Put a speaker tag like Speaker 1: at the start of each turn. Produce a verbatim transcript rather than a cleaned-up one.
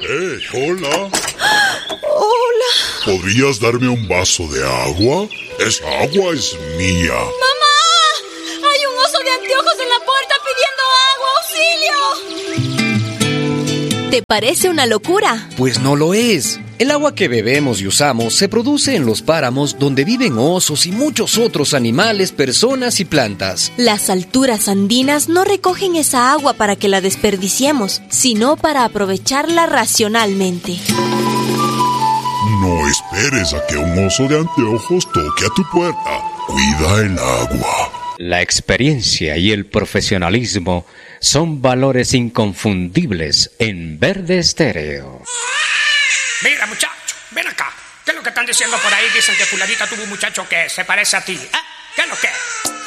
Speaker 1: ¡Eh, hola!
Speaker 2: ¡Hola!
Speaker 1: ¿Podrías darme un vaso de agua? Esa agua es mía.
Speaker 2: ¡Mamá! ¡Hay un oso de anteojos en la puerta pidiendo agua! ¡Auxilio!
Speaker 3: ¿Te parece una locura?
Speaker 4: Pues no lo es. El agua que bebemos y usamos se produce en los páramos donde viven osos y muchos otros animales, personas y plantas.
Speaker 3: Las alturas andinas no recogen esa agua para que la desperdiciemos, sino para aprovecharla racionalmente.
Speaker 1: No esperes a que un oso de anteojos toque a tu puerta. Cuida el agua.
Speaker 5: La experiencia y el profesionalismo son valores inconfundibles en Verde Estéreo.
Speaker 6: Mira, muchacho, ven acá. ¿Qué es lo que están diciendo por ahí? Dicen que fulanita tuvo un muchacho que se parece a ti. ¿Eh? ¿Qué es lo que?